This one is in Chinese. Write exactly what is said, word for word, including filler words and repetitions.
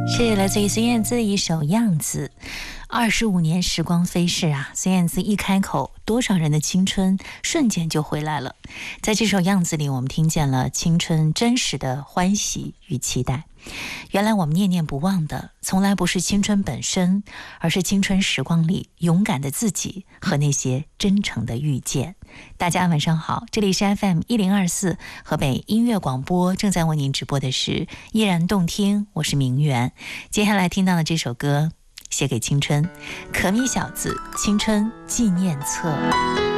是来自于孙燕姿的一首《样子》。二十五年时光飞逝啊，孙燕姿一开口，多少人的青春瞬间就回来了。在这首《样子》里，我们听见了青春真实的欢喜与期待。原来我们念念不忘的，从来不是青春本身，而是青春时光里勇敢的自己和那些真诚的遇见。大家晚上好，这里是 F M 一零二四河北音乐广播，正在为您直播的是依然动听，我是明媛。接下来听到的这首歌写给青春，可米小子青春纪念册。